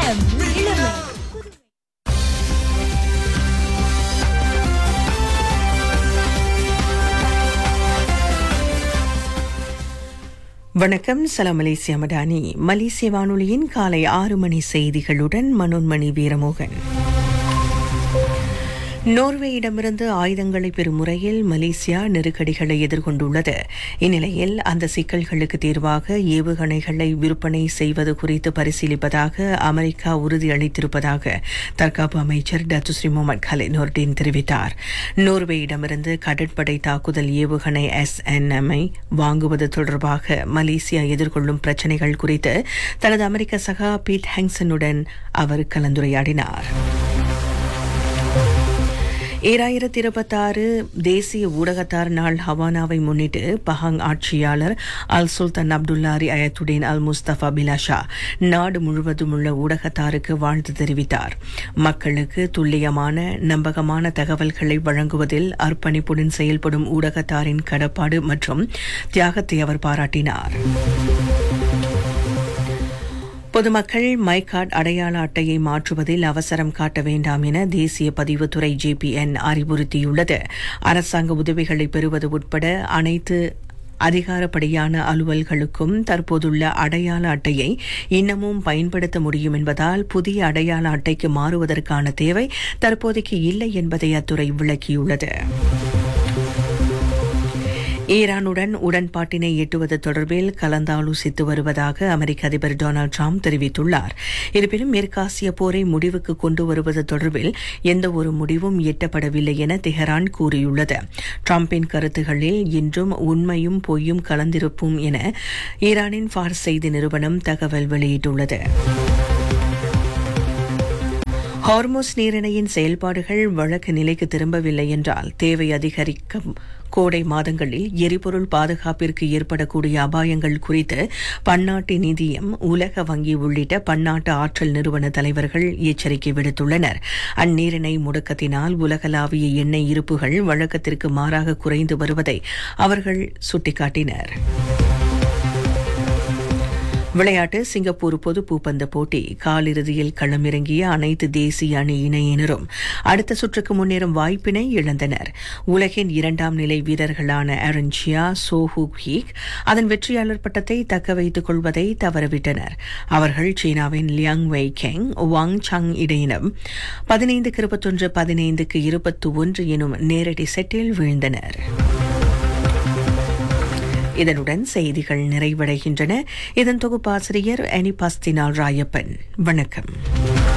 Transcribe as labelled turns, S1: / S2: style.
S1: இளமை.
S2: வணக்கம். சலாம் மலேசியா மடானி. மலேசிய வானொலியின் காலை 6 மணி செய்திகளுடன் மனோன்மணி வீரமோகன். நோர்வேயிடமிருந்து ஆயுதங்களை பெறும் முறையில் மலேசியா நெருக்கடிகளை எதிர்கொண்டுள்ளது. இந்நிலையில் அந்த சிக்கல்களுக்கு தீர்வாக ஏவுகணைகளை விற்பனை செய்வது குறித்து பரிசீலிப்பதாக அமெரிக்கா உறுதியளித்திருப்பதாக தற்காப்பு அமைச்சர் டத்துஸ்ரீ முகமது கலீத் நூர்டீன் தெரிவித்தார். நோர்வேயிடமிருந்து கடற்படை தாக்குதல் ஏவுகணை SNM வாங்குவது தொடர்பாக மலேசியா எதிர்கொள்ளும் பிரச்சினைகள் குறித்து தனது அமெரிக்க சகா பீட் ஹெங்சனுடன் அவர் கலந்துரையாடினார். 2026 தேசிய ஊடகத்தார் நாள் ஹவானாவை முன்னிட்டு பஹாங் ஆட்சியாளர் அல் சுல்தான் அப்துல்லாரி அயத்துடீன் அல் முஸ்தபா பிலாஷா நாடு முழுவதும் உள்ள ஊடகத்தாருக்கு வாழ்த்து தெரிவித்தார். மக்களுக்கு துல்லியமான நம்பகமான தகவல்களை வழங்குவதில் அர்ப்பணிப்புடன் செயல்படும் ஊடகத்தாரின் கடப்பாடு மற்றும் தியாகத்தை அவர் பாராட்டினார். பொதுமக்கள் மை கார்டு அடையாள அட்டையை மாற்றுவதில் அவசரம் காட்ட வேண்டாம் என தேசிய பதிவுத்துறை JPN அறிவுறுத்தியுள்ளது. அரசாங்க உதவிகளை பெறுவது உட்பட அனைத்து அதிகாரப்படியான அலுவல்களுக்கும் தற்போதுள்ள அடையாள அட்டையை இன்னமும் பயன்படுத்த முடியும் என்பதால் புதிய அடையாள அட்டைக்கு மாறுவதற்கான தேவை தற்போதைக்கு இல்லை என்பதை அத்துறை விளக்கியுள்ளது. ஈரானுடன் உடன்பாட்டினை எட்டுவது தொடர்பில் கலந்தாலோசித்து வருவதாக அமெரிக்க அதிபர் டொனால்டு டிரம்ப் தெரிவித்துள்ளார். இருப்பினும் மேற்காசிய போரை முடிவுக்கு கொண்டு வருவது தொடர்பில் எந்த ஒரு முடிவும் எட்டப்படவில்லை என தெஹரான் கூறியுள்ளது. டிரம்பின் கருத்துகளில் இன்றும் உண்மையும் பொய்யும் கலந்திருப்பும் என ஈரானின் ஃபார்ஸ் செய்தி நிறுவனம் தகவல் வெளியிட்டுள்ளது. ஹார்முஸ் நீரிணையின் செயல்பாடுகள் வழக்கு நிலைக்கு திரும்பவில்லை என்றால் தேவை அதிகரிக்கும் கோடை மாதங்களில் எரிபொருள் பாதுகாப்பிற்கு ஏற்படக்கூடிய அபாயங்கள் குறித்து பன்னாட்டு நிதியம், உலக வங்கி உள்ளிட்ட பன்னாட்டு ஆற்றல் நிறுவன தலைவர்கள் எச்சரிக்கை விடுத்துள்ளனர். அந்நீரிணை முடக்கத்தினால் உலகளாவிய எண்ணெய் இருப்புகள் வழக்கத்திற்கு மாறாக குறைந்து வருவதை அவர்கள் சுட்டிக்காட்டினர். விளையாட்டு. சிங்கப்பூர் பொது பூப்பந்து போட்டி காலிறுதியில் களமிறங்கிய அனைத்து தேசிய அணி இணையினரும் அடுத்த சுற்றுக்கு முன்னேறும் வாய்ப்பினை இழந்தனர். உலகின் 2ஆம் நிலை வீரர்களான ஆரன்சியா, சோஹூக் அதன் வெற்றியாளர் பட்டத்தை தக்க வைத்துக் கொள்வதை தவறவிட்டனர். அவர்கள் சீனாவின் லியாங் வெய் கெங், வாங் சங் இடையினம் 15-21, 15-21 எனும் நேரடி செட்டில் வீழ்ந்தனர். இதனுடன் செய்திகள் நிறைவடைகின்றன. இதன் தொகுப்பாசிரியர் அனிபாஸ்தினால் ராயப்பன். வணக்கம்.